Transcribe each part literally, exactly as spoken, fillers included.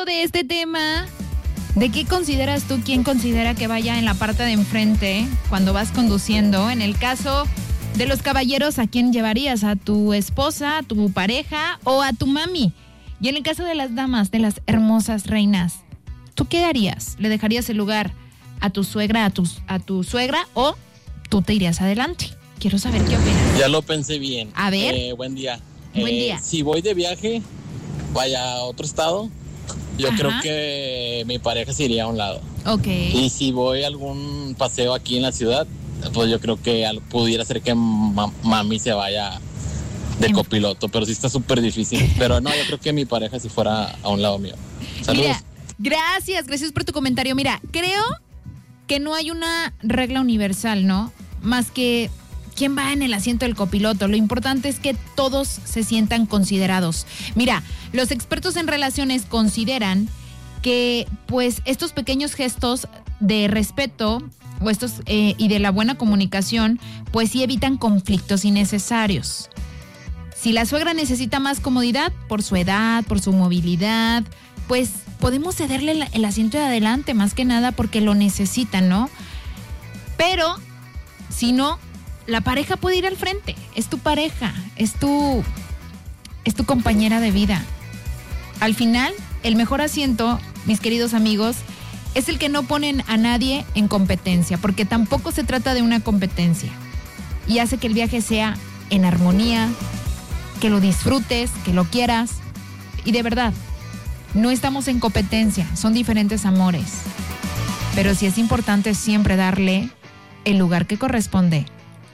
hablando de este tema, ¿de qué consideras tú? ¿Quién considera que vaya en la parte de enfrente cuando vas conduciendo? En el caso de los caballeros, ¿a quién llevarías? ¿A tu esposa, a tu pareja o a tu mami? Y en el caso de las damas, de las hermosas reinas, ¿tú qué harías? ¿Le dejarías el lugar a tu suegra, a tu, a tu suegra o tú te irías adelante? Quiero saber qué opinas. Ya lo pensé bien. A ver. Eh, buen día. Buen Eh, día. Si voy de viaje, vaya a otro estado, yo Ajá. creo que mi pareja se iría a un lado. Ok. Y si voy a algún paseo aquí en la ciudad, pues yo creo que al- pudiera ser que ma- mami se vaya de En- copiloto, pero sí está súper difícil. Pero no, yo creo que mi pareja si fuera a un lado mío. Saludos. Mira, gracias, gracias por tu comentario. Mira, creo que no hay una regla universal, ¿no? Más que quién va en el asiento del copiloto. Lo importante es que todos se sientan considerados. Mira, los expertos en relaciones consideran que pues estos pequeños gestos de respeto o estos eh, y de la buena comunicación pues sí evitan conflictos innecesarios. Si la suegra necesita más comodidad por su edad, por su movilidad, pues podemos cederle el, el asiento de adelante, más que nada porque lo necesita, ¿no? Pero si no, la pareja puede ir al frente. Es tu pareja, es tu, es tu compañera de vida. Al final, el mejor asiento, mis queridos amigos, es el que no ponen a nadie en competencia, porque tampoco se trata de una competencia. Y hace que el viaje sea en armonía, que lo disfrutes, que lo quieras. Y de verdad, no estamos en competencia, son diferentes amores. Pero sí es importante siempre darle el lugar que corresponde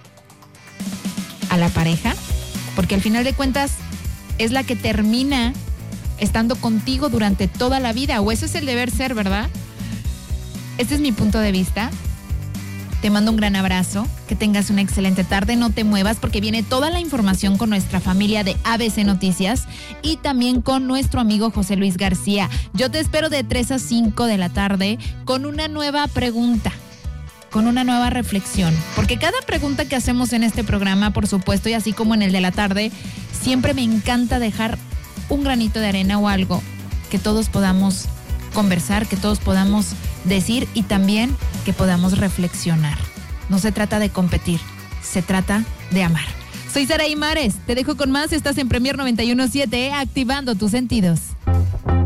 a la pareja, porque al final de cuentas es la que termina estando contigo durante toda la vida, o ese es el deber ser, ¿verdad? Este es mi punto de vista. Te mando un gran abrazo, que tengas una excelente tarde, no te muevas porque viene toda la información con nuestra familia de A B C Noticias y también con nuestro amigo José Luis García. Yo te espero de tres a cinco de la tarde con una nueva pregunta, con una nueva reflexión, porque cada pregunta que hacemos en este programa, por supuesto, y así como en el de la tarde, siempre me encanta dejar un granito de arena o algo que todos podamos conversar, que todos podamos decir y también que podamos reflexionar. No se trata de competir, se trata de amar. Soy Saraí Mares, te dejo con más, estás en Premier noventa y uno punto siete, activando tus sentidos.